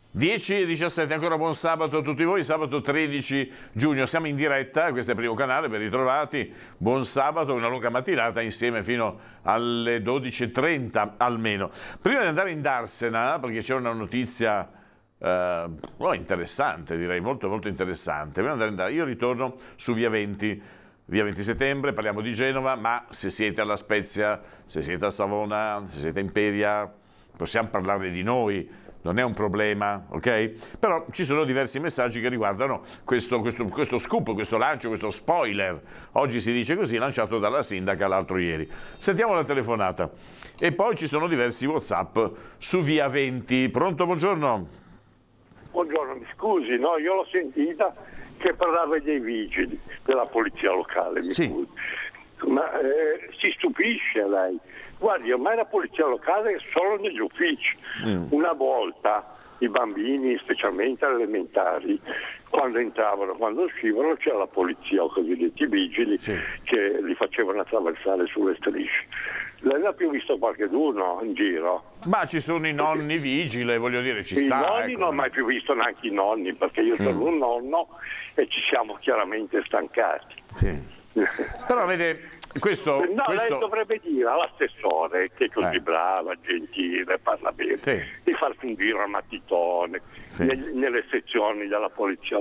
10 e 17, ancora buon sabato a tutti voi, sabato 13 giugno, siamo in diretta, questo è il primo canale, ben ritrovati, buon sabato, una lunga mattinata insieme fino alle 12:30 almeno. Prima di andare in Darsena, perché c'è una notizia interessante, direi molto molto interessante, prima di andare, io ritorno su Via 20, Via 20 settembre, parliamo di Genova, ma se siete alla Spezia, se siete a Savona, se siete a Imperia, possiamo parlare di noi. Non è un problema, ok? Però ci sono diversi messaggi che riguardano questo scoop, questo lancio, questo spoiler. Oggi si dice così, lanciato dalla sindaca l'altro ieri. Sentiamo la telefonata. E poi ci sono diversi WhatsApp su Via 20. Pronto, buongiorno? Buongiorno, mi scusi, no, io l'ho sentita che parlava dei vigili della polizia locale, mi scusi. Ma si stupisce lei. Guardi, ormai la polizia locale è solo negli uffici. Una volta i bambini, specialmente elementari, quando entravano, quando uscivano, c'era la polizia o cosiddetti vigili che li facevano attraversare sulle strisce. Lei l'ha più visto qualcheduno in giro? Ma ci sono i nonni vigili, voglio dire, ci sta. I nonni non ho mai più visto neanche i nonni, perché io sono un nonno e ci siamo chiaramente stancati. Sì. Però vede, questo... Lei dovrebbe dire all'assessore, che è così brava, gentile, parla bene, di farsi un giro a Mattitone, nelle sezioni della polizia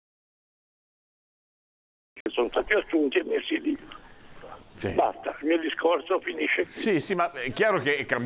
che sono stati assunti e messi lì. Basta, il mio discorso finisce qui. Sì, ma è chiaro che è cambiato.